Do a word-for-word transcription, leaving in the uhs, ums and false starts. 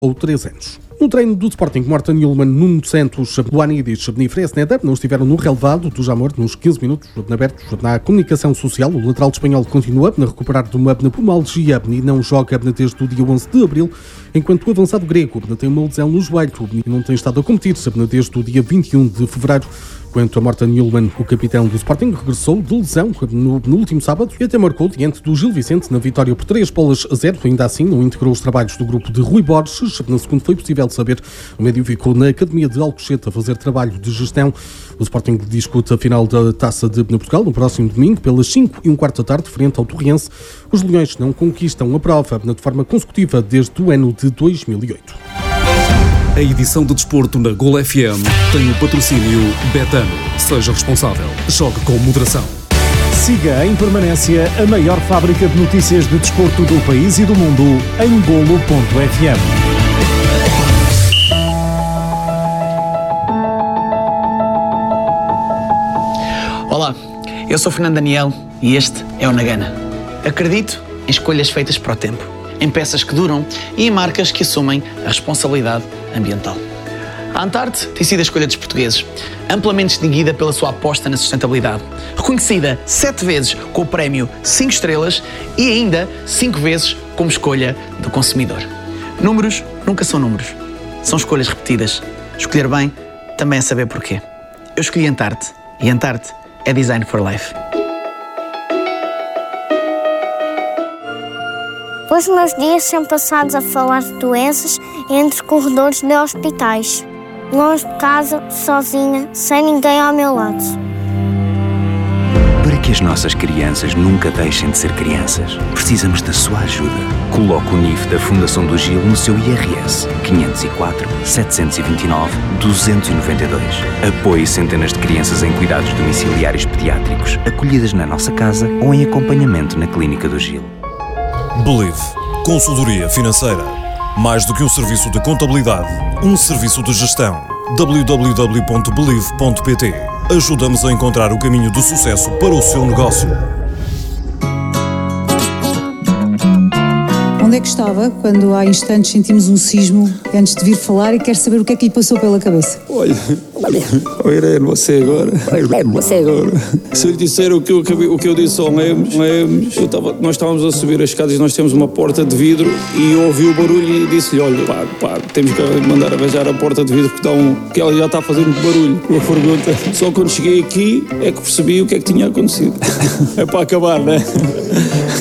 ou três anos. No treino do Sporting, Morten Hjulmand, Nuno Santos, Luanidis e Fresneda não estiveram no relevado do Jamor nos quinze minutos abertos na comunicação social. O lateral espanhol continua a recuperar de uma pneumalgia e não joga desde o dia onze de abril, enquanto o avançado grego tem uma lesão no joelho e não tem estado a competir desde o dia vinte e um de fevereiro. Quanto a Morten Hjulmand, o capitão do Sporting regressou de lesão no, no último sábado e até marcou diante do Gil Vicente na vitória por três bolas a zero. Ainda assim, não integrou os trabalhos do grupo de Rui Borges. Na segunda foi possível saber, o médio ficou na Academia de Alcochete a fazer trabalho de gestão. O Sporting discute a final da Taça de Portugal no próximo domingo, pelas cinco e um quarto da tarde, frente ao Torriense. Os Leões não conquistam a prova de forma consecutiva desde o ano de dois mil e oito. A edição de desporto na Gol F M tem o patrocínio Betano. Seja responsável. Jogue com moderação. Siga em permanência a maior fábrica de notícias de desporto do país e do mundo em golo ponto f m. Olá, eu sou Fernando Daniel e este é o Nagana. Acredito em escolhas feitas para o tempo, em peças que duram e em marcas que assumem a responsabilidade ambiental. A Antarte tem sido a escolha dos portugueses, amplamente distinguida pela sua aposta na sustentabilidade, reconhecida sete vezes com o prémio cinco estrelas e ainda cinco vezes como escolha do consumidor. Números nunca são números, são escolhas repetidas. Escolher bem também é saber porquê. Eu escolhi Antarte e Antarte é Design for Life. Os meus dias são passados a falar de doenças entre corredores de hospitais, longe de casa, sozinha, sem ninguém ao meu lado. Para que as nossas crianças nunca deixem de ser crianças, precisamos da sua ajuda. Coloque o N I F da Fundação do Gil no seu I R S quinhentos e quatro, setecentos e vinte e nove, duzentos e noventa e dois. Apoie centenas de crianças em cuidados domiciliários pediátricos, acolhidas na nossa casa ou em acompanhamento na Clínica do Gil. Believe. Consultoria financeira. Mais do que um serviço de contabilidade, um serviço de gestão. w w w ponto believe ponto p t. Ajuda-nos a encontrar o caminho do sucesso para o seu negócio. Onde é que estava quando há instantes sentimos um sismo antes de vir falar e quer saber o que é que lhe passou pela cabeça? Olha, olha, Irene, você agora. Você agora. Se eu lhe disser o que eu, o que eu disse ao Lemos, Lemos eu tava, nós estávamos a subir as escadas e nós temos uma porta de vidro e eu ouvi o barulho e disse-lhe, olha, pá, pá, temos que mandar arranjar a porta de vidro porque, dá um, porque ela já está a fazer muito barulho. Uma pergunta. Só quando cheguei aqui é que percebi o que é que tinha acontecido. É para acabar, não é?